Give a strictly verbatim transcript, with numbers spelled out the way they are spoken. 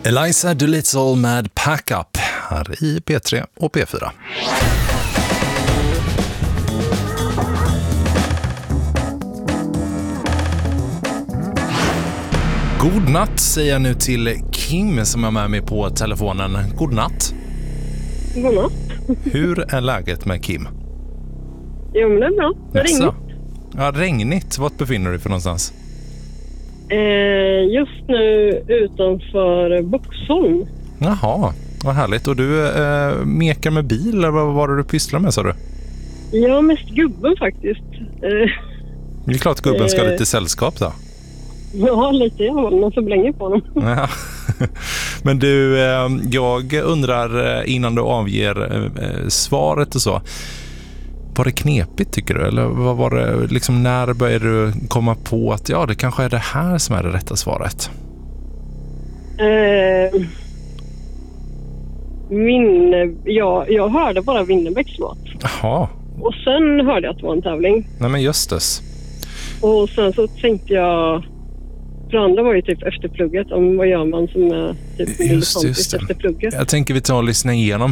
Eliza Doolittle med Pack Up här i P tre och P fyra. God natt säger jag nu till Kim som är med mig på telefonen. God natt. God natt. Hur är läget med Kim? Jo, men det är bra. Det är regnigt. Ja, regnigt. Vart befinner du dig för någonstans? Eh, just nu utanför Boxholm. Jaha, vad härligt. Och du eh, mekar med bil eller vad var det du pysslar med, sa du? Ja, mest gubben faktiskt. Eh, det är klart gubben ska ha eh, lite sällskap då. Ja, lite. Jag håller mig så länge på honom. Ja. Men du, eh, jag undrar eh, innan du avger eh, svaret och så. Var det knepigt tycker du? Eller vad var det, liksom, när började du komma på att ja, det kanske är det här som är det rätta svaret? Eh, min, ja, jag hörde bara Winnerbäcks låt. Jaha. Och sen hörde jag att det var en tävling. Nej men just det. Och sen så tänkte jag... För andra var ju typ efter plugget. Om vad gör man som är typ just, just efter plugget. Jag tänker vi tar och lyssna igenom